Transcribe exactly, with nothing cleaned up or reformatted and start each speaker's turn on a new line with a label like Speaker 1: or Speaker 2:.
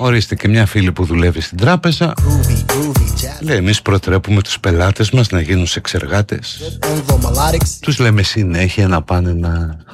Speaker 1: Ορίστε και μια φίλη που δουλεύει στην τράπεζα. Λέει, εμείς προτρέπουμε τους πελάτες μας να γίνουν σεξεργάτες. Τους λέμε συνέχεια να πάνε να